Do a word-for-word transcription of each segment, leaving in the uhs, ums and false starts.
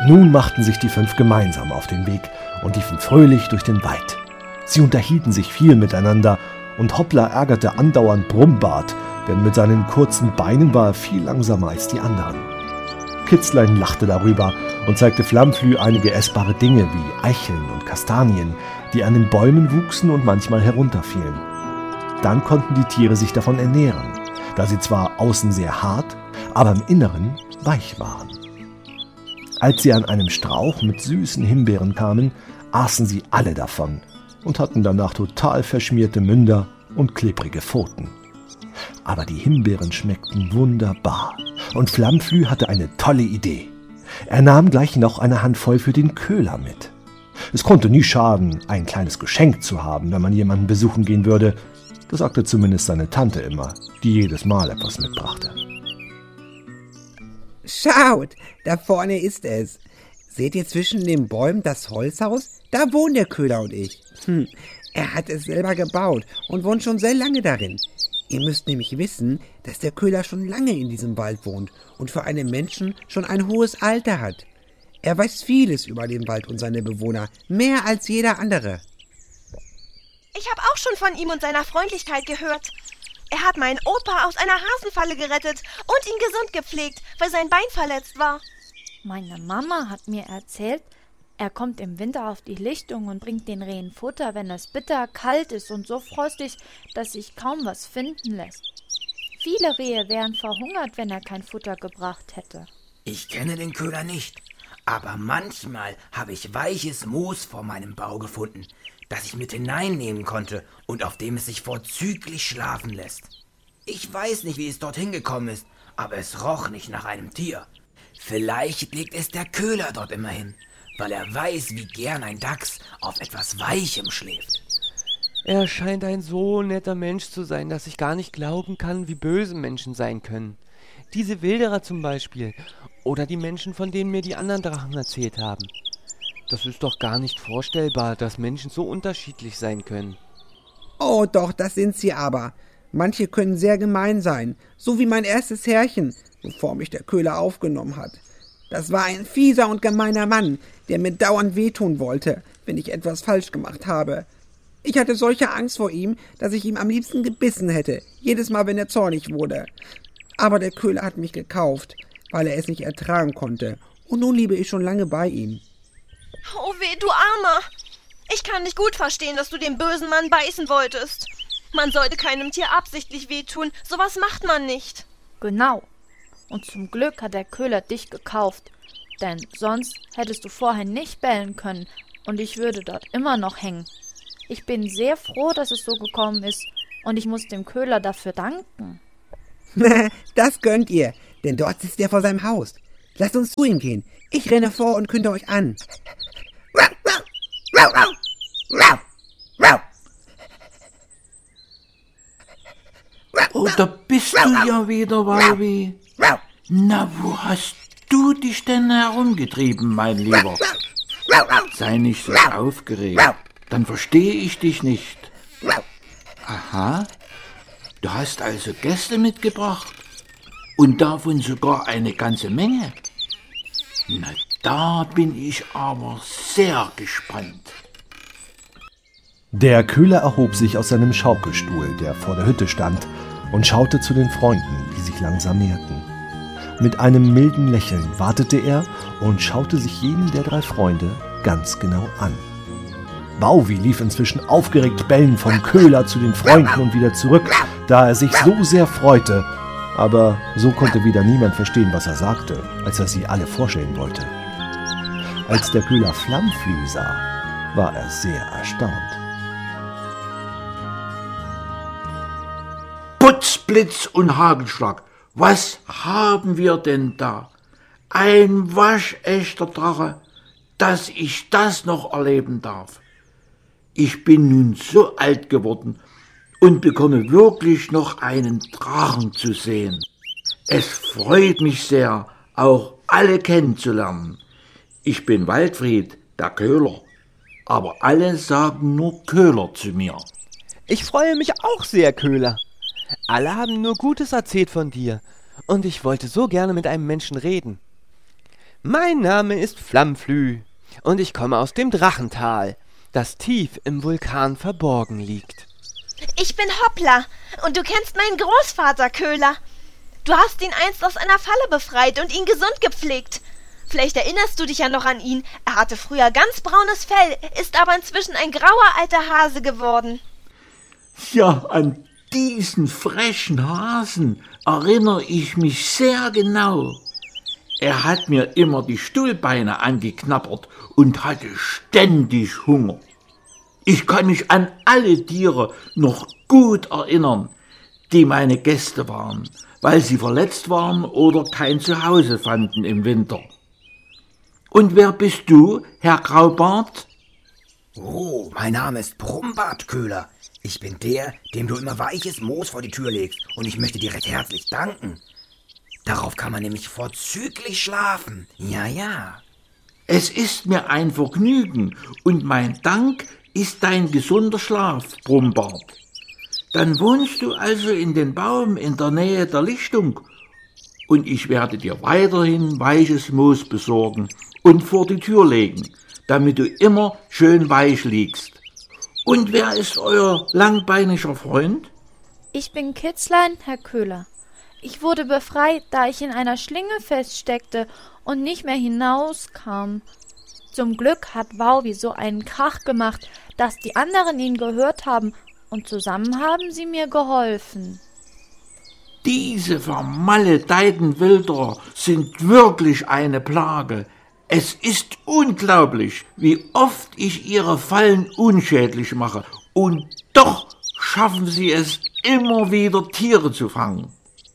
Nun machten sich die fünf gemeinsam auf den Weg und liefen fröhlich durch den Wald. Sie unterhielten sich viel miteinander, und Hoppla ärgerte andauernd Brummbart, denn mit seinen kurzen Beinen war er viel langsamer als die anderen. Kitzlein lachte darüber und zeigte Flammflü einige essbare Dinge wie Eicheln und Kastanien, die an den Bäumen wuchsen und manchmal herunterfielen. Dann konnten die Tiere sich davon ernähren, da sie zwar außen sehr hart, aber im Inneren weich waren. Als sie an einem Strauch mit süßen Himbeeren kamen, aßen sie alle davon und hatten danach total verschmierte Münder und klebrige Pfoten. Aber die Himbeeren schmeckten wunderbar und Flammflü hatte eine tolle Idee. Er nahm gleich noch eine Handvoll für den Köhler mit. Es konnte nie schaden, ein kleines Geschenk zu haben, wenn man jemanden besuchen gehen würde. Das sagte zumindest seine Tante immer, die jedes Mal etwas mitbrachte. Schaut, da vorne ist es. Seht ihr zwischen den Bäumen das Holzhaus? Da wohnen der Köhler und ich. Hm, er hat es selber gebaut und wohnt schon sehr lange darin. Ihr müsst nämlich wissen, dass der Köhler schon lange in diesem Wald wohnt und für einen Menschen schon ein hohes Alter hat. Er weiß vieles über den Wald und seine Bewohner, mehr als jeder andere. Ich habe auch schon von ihm und seiner Freundlichkeit gehört. Er hat meinen Opa aus einer Hasenfalle gerettet und ihn gesund gepflegt, weil sein Bein verletzt war. Meine Mama hat mir erzählt, er kommt im Winter auf die Lichtung und bringt den Rehen Futter, wenn es bitter kalt ist und so frostig, dass sich kaum was finden lässt. Viele Rehe wären verhungert, wenn er kein Futter gebracht hätte. Ich kenne den Köhler nicht, aber manchmal habe ich weiches Moos vor meinem Bau gefunden, das ich mit hineinnehmen konnte und auf dem es sich vorzüglich schlafen lässt. Ich weiß nicht, wie es dorthin gekommen ist, aber es roch nicht nach einem Tier. Vielleicht legt es der Köhler dort immer hin, weil er weiß, wie gern ein Dachs auf etwas Weichem schläft. Er scheint ein so netter Mensch zu sein, dass ich gar nicht glauben kann, wie böse Menschen sein können. Diese Wilderer zum Beispiel, oder die Menschen, von denen mir die anderen Drachen erzählt haben. Das ist doch gar nicht vorstellbar, dass Menschen so unterschiedlich sein können. Oh doch, das sind sie aber. Manche können sehr gemein sein, so wie mein erstes Herrchen, bevor mich der Köhler aufgenommen hat. Das war ein fieser und gemeiner Mann, der mir dauernd wehtun wollte, wenn ich etwas falsch gemacht habe. Ich hatte solche Angst vor ihm, dass ich ihm am liebsten gebissen hätte, jedes Mal, wenn er zornig wurde. Aber der Köhler hat mich gekauft, weil er es nicht ertragen konnte, und nun lebe ich schon lange bei ihm. Oh weh, du Armer! Ich kann nicht gut verstehen, dass du den bösen Mann beißen wolltest. Man sollte keinem Tier absichtlich wehtun, sowas macht man nicht. Genau. Und zum Glück hat der Köhler dich gekauft, denn sonst hättest du vorher nicht bellen können und ich würde dort immer noch hängen. Ich bin sehr froh, dass es so gekommen ist und ich muss dem Köhler dafür danken. Das könnt ihr, denn dort sitzt er vor seinem Haus. Lasst uns zu ihm gehen. Ich renne vor und künde euch an. Oh, da bist du ja wieder, Walvi. Na, wo hast du dich denn herumgetrieben, mein Lieber? Sei nicht so aufgeregt, dann verstehe ich dich nicht. Aha, du hast also Gäste mitgebracht und davon sogar eine ganze Menge. Na, da bin ich aber sehr gespannt. Der Köhler erhob sich aus seinem Schaukelstuhl, der vor der Hütte stand, und schaute zu den Freunden, die sich langsam näherten. Mit einem milden Lächeln wartete er und schaute sich jeden der drei Freunde ganz genau an. Bauwi lief inzwischen aufgeregt bellend vom Köhler zu den Freunden und wieder zurück, da er sich so sehr freute, aber so konnte wieder niemand verstehen, was er sagte, als er sie alle vorstellen wollte. Als der Köhler Flammflü sah, war er sehr erstaunt. Putzblitz und Hagelschlag, was haben wir denn da? Ein waschechter Drache, dass ich das noch erleben darf. Ich bin nun so alt geworden und bekomme wirklich noch einen Drachen zu sehen. Es freut mich sehr, auch alle kennenzulernen. Ich bin Waldfried, der Köhler, aber alle sagen nur Köhler zu mir. Ich freue mich auch sehr, Köhler. Alle haben nur Gutes erzählt von dir und ich wollte so gerne mit einem Menschen reden. Mein Name ist Flammflü und ich komme aus dem Drachental, das tief im Vulkan verborgen liegt. Ich bin Hoppla und du kennst meinen Großvater Köhler. Du hast ihn einst aus einer Falle befreit und ihn gesund gepflegt. Vielleicht erinnerst du dich ja noch an ihn. Er hatte früher ganz braunes Fell, ist aber inzwischen ein grauer alter Hase geworden. Ja, an diesen frechen Hasen erinnere ich mich sehr genau. Er hat mir immer die Stuhlbeine angeknabbert und hatte ständig Hunger. Ich kann mich an alle Tiere noch gut erinnern, die meine Gäste waren, weil sie verletzt waren oder kein Zuhause fanden im Winter. Und wer bist du, Herr Graubart? Oh, mein Name ist Brummbart-Köhler. Ich bin der, dem du immer weiches Moos vor die Tür legst, und ich möchte dir recht herzlich danken. Darauf kann man nämlich vorzüglich schlafen. Ja, ja. Es ist mir ein Vergnügen, und mein Dank ist dein gesunder Schlaf, Brummbart. Dann wohnst du also in dem Baum in der Nähe der Lichtung, und ich werde dir weiterhin weiches Moos besorgen und vor die Tür legen, damit du immer schön weich liegst. Und wer ist euer langbeiniger Freund? Ich bin Kitzlein, Herr Köhler. Ich wurde befreit, da ich in einer Schlinge feststeckte und nicht mehr hinauskam. Zum Glück hat Wauwi so einen Krach gemacht, dass die anderen ihn gehört haben, und zusammen haben sie mir geholfen. Diese vermaledeiten Wilderer sind wirklich eine Plage. Es ist unglaublich, wie oft ich ihre Fallen unschädlich mache, und doch schaffen sie es immer wieder, Tiere zu fangen.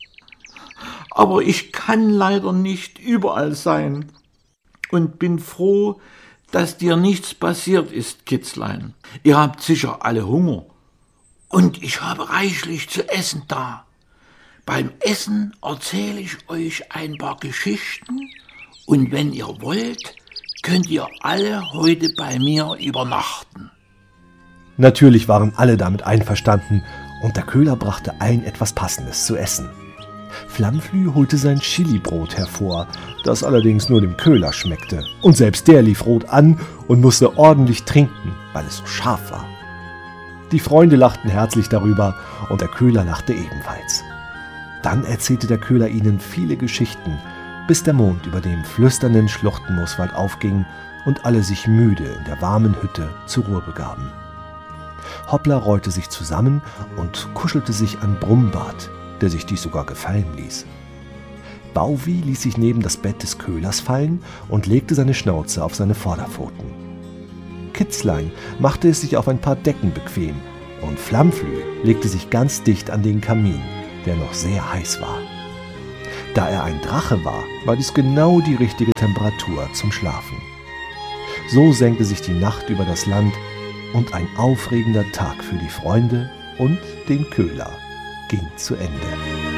Aber ich kann leider nicht überall sein und bin froh, dass dir nichts passiert ist, Kitzlein. Ihr habt sicher alle Hunger und ich habe reichlich zu essen da. Beim Essen erzähle ich euch ein paar Geschichten, und wenn ihr wollt, könnt ihr alle heute bei mir übernachten. Natürlich waren alle damit einverstanden, und der Köhler brachte allen etwas Passendes zu essen. Flammflü holte sein Chilibrot hervor, das allerdings nur dem Köhler schmeckte, und selbst der lief rot an und musste ordentlich trinken, weil es so scharf war. Die Freunde lachten herzlich darüber, und der Köhler lachte ebenfalls. Dann erzählte der Köhler ihnen viele Geschichten, bis der Mond über dem flüsternden Schluchtenmooswald aufging und alle sich müde in der warmen Hütte zur Ruhe begaben. Hoppla rollte sich zusammen und kuschelte sich an Brummbart, der sich dies sogar gefallen ließ. Wauwi ließ sich neben das Bett des Köhlers fallen und legte seine Schnauze auf seine Vorderpfoten. Kitzlein machte es sich auf ein paar Decken bequem, und Flammflü legte sich ganz dicht an den Kamin, der noch sehr heiß war. Da er ein Drache war, war dies genau die richtige Temperatur zum Schlafen. So senkte sich die Nacht über das Land, und ein aufregender Tag für die Freunde und den Köhler ging zu Ende.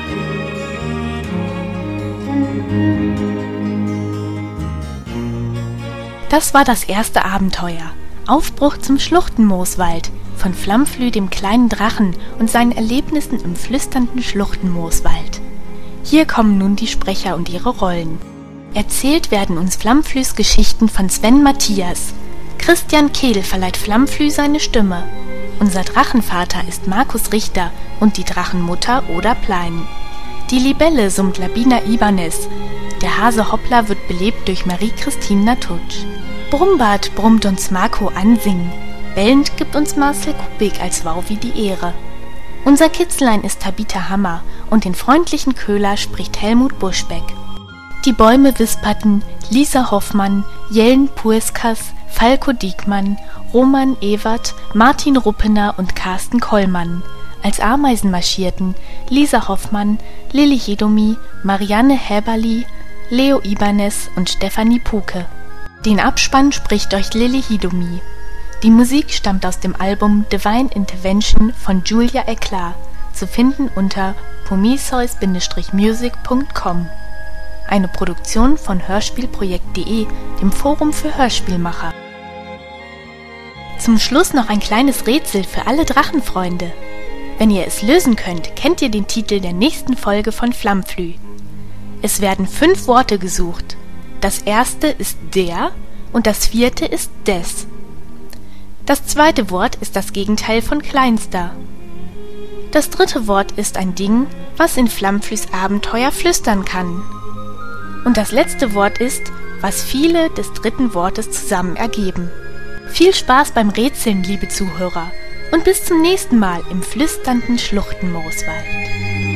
Das war das erste Abenteuer. Aufbruch zum Schluchtenmooswald von Flammflü, dem kleinen Drachen, und seinen Erlebnissen im flüsternden Schluchtenmooswald. Hier kommen nun die Sprecher und ihre Rollen. Erzählt werden uns Flammflüs Geschichten von Sven Matthias. Christian Kehl verleiht Flammflü seine Stimme. Unser Drachenvater ist Markus Richter und die Drachenmutter Oda Plein. Die Libelle summt Labina Ibanez. Der Hase Hoppla wird belebt durch Marie-Christine Natutsch. Brummbart brummt uns Marco Ansing. Bellend gibt uns Marcel Kubik als Wauwi die Ehre. Unser Kitzlein ist Tabitha Hammer und den freundlichen Köhler spricht Helmut Buschbeck. Die Bäume wisperten Lisa Hoffmann, Jellen Pueskas, Falko Diekmann, Roman Ewert, Martin Ruppener und Carsten Kollmann. Als Ameisen marschierten Lisa Hoffmann, Lilly Hedomi, Marianne Häberli, Leo Ibanez und Stefanie Puke. Den Abspann spricht euch Lilly Hedomi. Die Musik stammt aus dem Album Divine Intervention von Julia Eklar, zu finden unter prometheus Bindestrich music Punkt com. Eine Produktion von hörspielprojekt Punkt de, dem Forum für Hörspielmacher. Zum Schluss noch ein kleines Rätsel für alle Drachenfreunde. Wenn ihr es lösen könnt, kennt ihr den Titel der nächsten Folge von Flammflü. Es werden fünf Worte gesucht. Das erste ist der und das vierte ist des. Das zweite Wort ist das Gegenteil von kleinster. Das dritte Wort ist ein Ding, was in Flamflüs Abenteuer flüstern kann. Und das letzte Wort ist, was viele des dritten Wortes zusammen ergeben. Viel Spaß beim Rätseln, liebe Zuhörer, und bis zum nächsten Mal im flüsternden Schluchtenmooswald.